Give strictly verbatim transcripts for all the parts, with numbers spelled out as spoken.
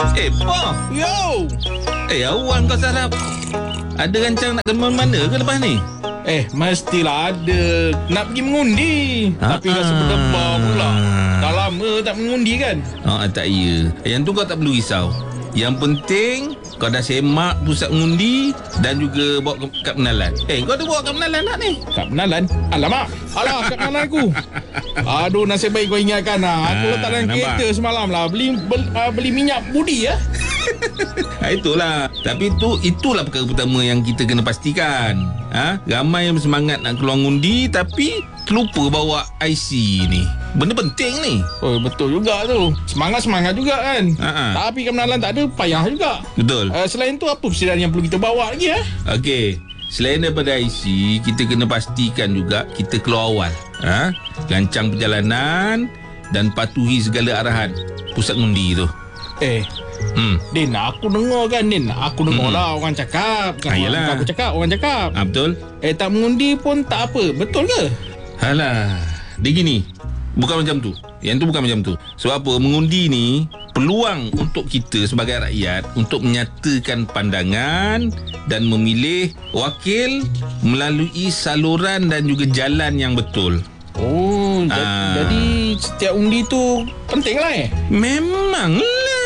Eh, Pa. Yo. Eh, awak kau sarap. Ada rancang nak ke mana ke lepas ni? Eh, mestilah ada. Nak pergi mengundi. Ha? Tapi rasa berdebar pula. Dah lama tak mengundi kan? Ah, tak ya. Yang tu kau tak perlu risau. Yang penting kau dah semak pusat mengundi dan juga bawa ke kad penalan. Eh, kau ada bawa kad penalan tak ni? Kad penalan? Alamak. Alah, kad penalan aku. Aduh, nasib baik kau ingatkan lah. Aku Ah, letak dalam nampak? kereta semalam lah. Beli beli, uh, beli minyak budi ya. Ha, itulah. Tapi tu itulah perkara pertama yang kita kena pastikan. Ha? Ramai yang bersemangat nak keluar ngundi tapi terlupa bawa I C ni. Benda penting ni. Oh, betul juga tu. Semangat-semangat juga kan. Ha-ha. Tapi kad penalan tak ada, payah juga. Betul. Uh, selain tu, apa persediaan yang perlu kita bawa lagi ya? Okey. Selain daripada I C, kita kena pastikan juga kita keluar awal. Ha? Rancang perjalanan dan patuhi segala arahan pusat ngundi tu. Eh, Hmm. Din, aku dengar kan Din. Aku dengar Hmm. lah orang cakap. Bukan Ah, yelah. orang- aku cakap, orang cakap. Ha, betul? Eh, tak mengundi pun tak apa. Betul ke? Alah, dia gini. Bukan macam tu. Yang tu bukan macam tu. Sebab apa? Mengundi ni peluang untuk kita sebagai rakyat untuk menyatakan pandangan dan memilih wakil melalui saluran dan juga jalan yang betul. Oh, ja- Ah. jadi setiap undi tu penting lah eh? Memanglah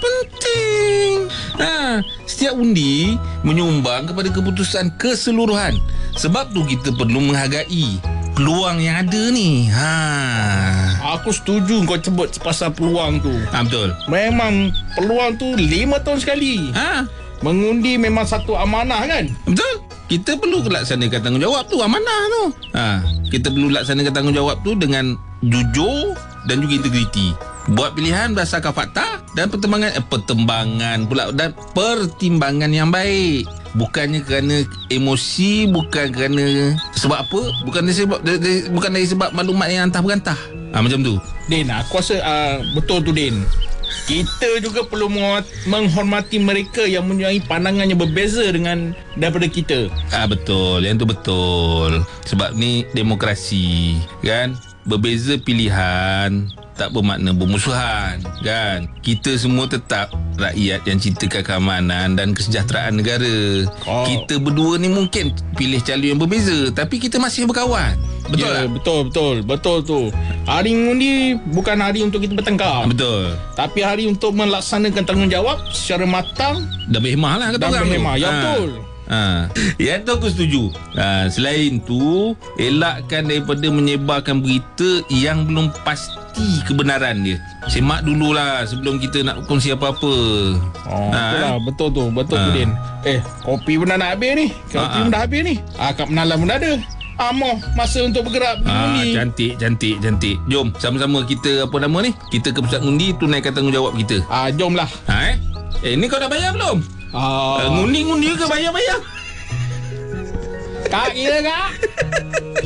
penting. Ha, setiap undi menyumbang kepada keputusan keseluruhan. Sebab tu kita perlu menghargai peluang yang ada ni. Ha. Aku setuju kau sebut pasal peluang tu. Ha, betul. Memang peluang tu lima tahun sekali. Ha, Mengundi memang satu amanah kan? betul. Kita perlu laksanakan tanggungjawab tu, amanah tu. Ha, kita perlu laksanakan tanggungjawab tu dengan jujur dan juga integriti. Buat pilihan berdasarkan fakta dan pertimbangan eh, pertimbangan pula dan pertimbangan yang baik. Bukannya kerana emosi, bukan kerana sebab apa? Bukan dari sebab dari, dari, bukan dari sebab maklumat yang antah berantah. Ha, macam tu. Din, aku rasa uh, betul tu Din. Kita juga perlu menghormati mereka yang mempunyai pandangan yang berbeza dengan daripada kita. Ah, betul. Yang tu betul. Sebab ni demokrasi, kan? Berbeza pilihan tak bermakna bermusuhan, kan? Kita semua tetap rakyat yang cintakan keamanan dan kesejahteraan negara. Oh. Kita berdua ni mungkin pilih calon yang berbeza, tapi kita masih berkawan. Betul ya, tak? Betul, betul. Betul tu. Hari mengundi bukan hari untuk kita bertengkar. Betul. Tapi hari untuk melaksanakan tanggungjawab secara matang Dah berhemah lah kata dan orang tu. berhemah. Ya, Ha. betul. Ha. Yang tu aku setuju. Ha. Selain tu, elakkan daripada menyebarkan berita yang belum pasti kebenaran dia. Semak dululah sebelum kita nak kongsi apa-apa. Oh, Ha. betul lah. Betul tu. Betul tu, Ha. Din. Eh, kopi pun dah nak habis ni. Kopi Ha, pun ha. dah habis ni. Ah, kad penalan pun dah ada. Amoh, masa untuk bergerak pergi Ah, mengundi. cantik, cantik, cantik. Jom, sama-sama kita apa nama ni? Kita ke pusat ngundi, tunaikan tanggungjawab kita. Ah, jomlah. Ha eh? Eh, ni kau dah bayar belum? Ah, Uh, ngundi-ngundi ke bayar-bayar? Kak kira kak.